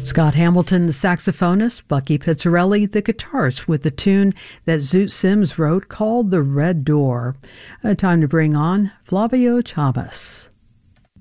Scott Hamilton, the saxophonist, Bucky Pizzarelli, the guitarist, with the tune that Zoot Sims wrote called The Red Door. Time to bring on Flavio Chavez.